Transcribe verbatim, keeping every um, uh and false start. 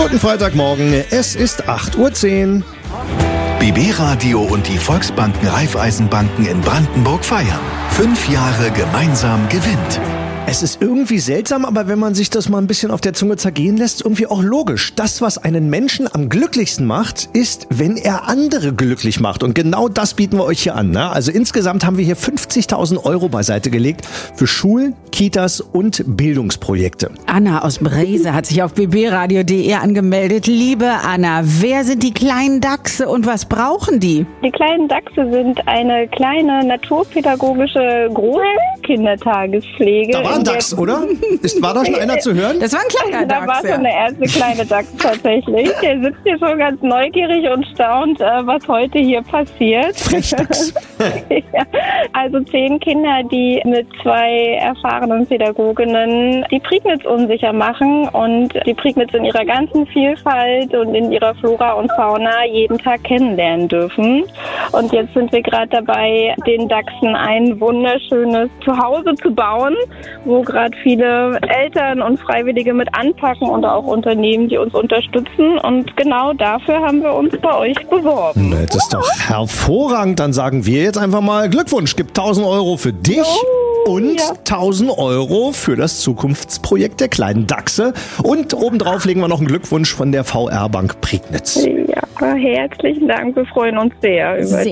Guten Freitagmorgen, es ist acht Uhr zehn. B B-Radio und die Volksbanken Raiffeisenbanken in Brandenburg feiern. Fünf Jahre gemeinsam gewinnt. Es ist irgendwie seltsam, aber wenn man sich das mal ein bisschen auf der Zunge zergehen lässt, irgendwie auch logisch. Das, was einen Menschen am glücklichsten macht, ist, wenn er andere glücklich macht. Und genau das bieten wir euch hier an. Ne? Also insgesamt haben wir hier fünfzigtausend Euro beiseite gelegt für Schulen, Kitas und Bildungsprojekte. Anna aus Brese hat sich auf b b radio punkt d e angemeldet. Liebe Anna, wer sind die kleinen Dachse und was brauchen die? Die kleinen Dachse sind eine kleine naturpädagogische Großkindertagespflege. Da war ein Dachs, oder? Ist, war da schon einer zu hören? Das war ein kleiner Da war Dachse. schon der erste kleine Dachs tatsächlich. Der sitzt hier schon ganz neugierig und staunt, was heute hier passiert. Frechdachs. Ja. Also zehn Kinder, die mit zwei erfahrenen Pädagoginnen die Prignitz unsicher machen und die Prignitz in ihrer ganzen Vielfalt und in ihrer Flora und Fauna jeden Tag kennenlernen dürfen. Und jetzt sind wir gerade dabei, den Dachsen ein wunderschönes Zuhause zu bauen, wo gerade viele Eltern und Freiwillige mit anpacken und auch Unternehmen, die uns unterstützen. Und genau dafür haben wir uns bei euch beworben. Das ist doch hervorragend. Dann sagen wir jetzt einfach mal Glückwunsch. Gibt tausend Euro für dich Oh, und ja. tausend Euro für das Zukunftsprojekt der kleinen Dachse. Und obendrauf legen wir noch einen Glückwunsch von der V R Bank Prignitz. Ja, herzlichen Dank. Wir freuen uns sehr über Sehr